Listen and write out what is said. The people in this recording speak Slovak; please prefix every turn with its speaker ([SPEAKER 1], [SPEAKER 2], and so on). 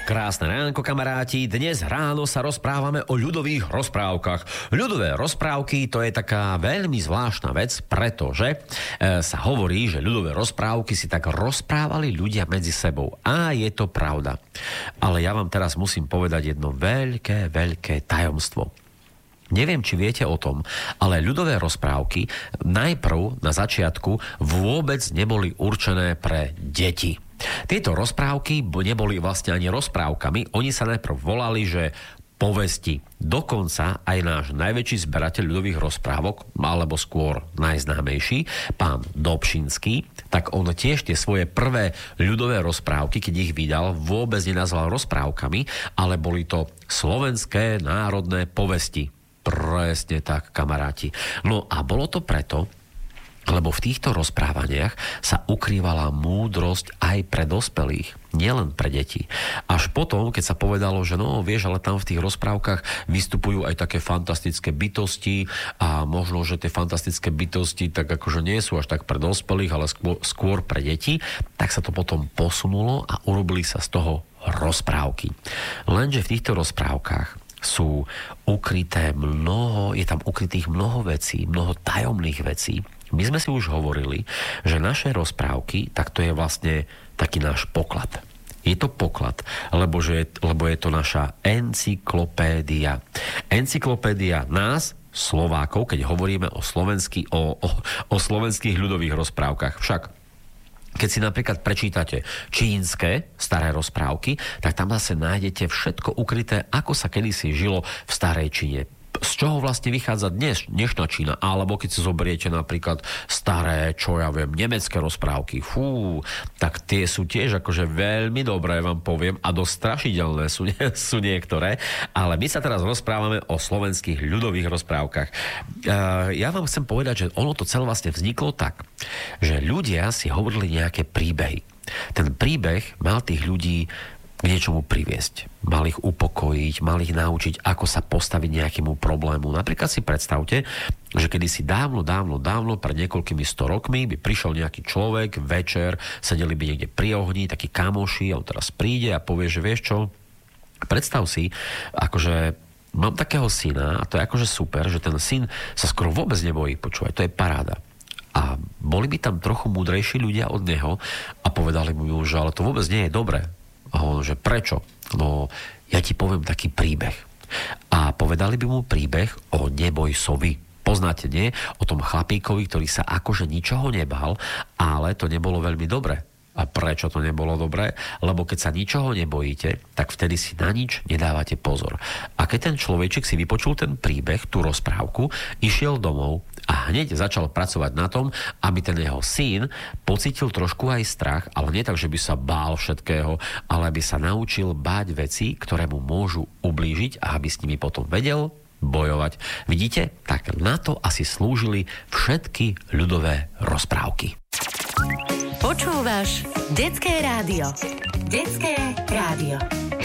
[SPEAKER 1] Krásne ránko, kamaráti. Dnes ráno sa rozprávame o ľudových rozprávkach. Ľudové rozprávky to je taká veľmi zvláštna vec, pretože sa hovorí, že ľudové rozprávky si tak rozprávali ľudia medzi sebou. A je to pravda. Ale ja vám teraz musím povedať jedno veľké tajomstvo. Neviem, či viete o tom, ale ľudové rozprávky najprv na začiatku vôbec neboli určené pre deti. Tieto rozprávky neboli vlastne ani rozprávkami, oni sa najprv volali, že povesti. Dokonca aj náš najväčší zberateľ ľudových rozprávok, alebo skôr najznámejší, pán Dobšinský, tak on tiež tie svoje prvé ľudové rozprávky, keď ich vydal, vôbec nenazval rozprávkami, ale boli to slovenské národné povesti. Presne tak, kamaráti. No a bolo to preto, lebo v týchto rozprávaniach sa ukrývala múdrosť aj pre dospelých, nielen pre deti. Až potom, keď sa povedalo, že no, vieš, ale tam v tých rozprávkach vystupujú aj také fantastické bytosti a možno, že tie fantastické bytosti tak akože nie sú až tak pre dospelých, ale skôr pre deti, tak sa to potom posunulo a urobili sa z toho rozprávky. Lenže v týchto rozprávkach sú je tam ukrytých mnoho vecí, mnoho tajomných vecí. My sme si už hovorili, že naše rozprávky, tak to je vlastne taký náš poklad. Je to poklad, lebo je to naša encyklopédia. Encyklopédia nás, Slovákov, keď hovoríme o slovenských ľudových rozprávkach. Však keď si napríklad prečítate čínske staré rozprávky, tak tam zase nájdete všetko ukryté, ako sa kedysi žilo v starej Číne. Z čoho vlastne vychádza dnešná Čína, alebo keď si zoberiete napríklad staré, nemecké rozprávky, tak tie sú tiež akože veľmi dobré, vám poviem, a dosť strašidelné sú niektoré, ale my sa teraz rozprávame o slovenských ľudových rozprávkach. Ja vám chcem povedať, že ono to celé vlastne vzniklo tak, že ľudia si hovorili nejaké príbehy. Ten príbeh mal tých ľudí k niečomu priviesť. Mal ich upokojiť, mal ich naučiť, ako sa postaviť nejakému problému. Napríklad si predstavte, že kedysi dávno, pred niekoľkými 100 rokmi by prišiel nejaký človek, večer, sedeli by niekde pri ohni, takí kamoši, a on teraz príde a povie, že vieš čo, predstav si, akože mám takého syna a to je akože super, že ten syn sa skoro vôbec nebojí, počúvať, to je paráda. A boli by tam trochu múdrejší ľudia od neho a povedali mu, že ale to vôbec nie je dobré. A on, že prečo? No, ja ti poviem taký príbeh. A povedali by mu príbeh o Nebojsovi. Poznáte, nie? O tom chlapíkovi, ktorý sa akože ničoho nebal, ale to nebolo veľmi dobre. A prečo to nebolo dobré? Lebo keď sa ničoho nebojíte, tak vtedy si na nič nedávate pozor. A keď ten človeček si vypočul ten príbeh, tú rozprávku, išiel domov a hneď začal pracovať na tom, aby ten jeho syn pocítil trošku aj strach, ale nie tak, že by sa bál všetkého, ale aby sa naučil báť veci, ktoré mu môžu ublížiť a aby s nimi potom vedel bojovať. Vidíte? Tak na to asi slúžili všetky ľudové rozprávky.
[SPEAKER 2] Počúvaš Detské rádio. Detské rádio.